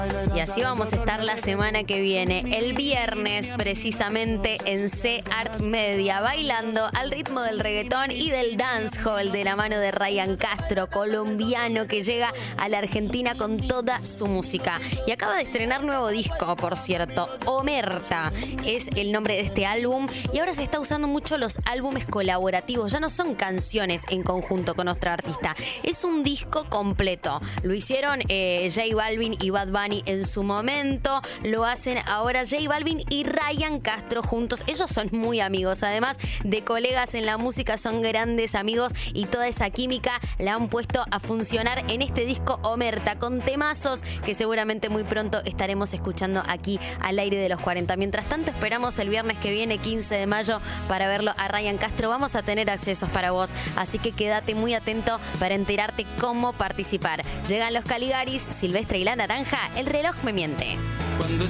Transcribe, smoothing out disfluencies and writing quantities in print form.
Y así vamos a estar la semana que viene, el viernes precisamente en C Art Media, bailando al ritmo del reggaetón y del dancehall de la mano de Ryan Castro, colombiano que llega a la Argentina con toda su música. Y acaba de estrenar nuevo disco, por cierto, Omerta es el nombre de este álbum, y ahora se está usando mucho los álbumes colaborativos, ya no son canciones en conjunto con otro artista, es un disco completo. Lo hicieron J Balvin y Bad Bunny en su momento, lo hacen ahora J Balvin y Ryan Castro juntos. Ellos son muy amigos, además de colegas en la música, son grandes amigos y toda esa química la han puesto a funcionar en este disco Omerta, con temazos que seguramente muy pronto estaremos escuchando aquí al aire de los 40. Mientras tanto, esperamos el viernes que viene, 15 de mayo, para verlo a Ryan Castro. Vamos a tener accesos para vos, así que quédate muy atento para enterarte cómo participar. Llegan los Caligaris, Silvestre y La Naranja, El reloj me miente. Cuando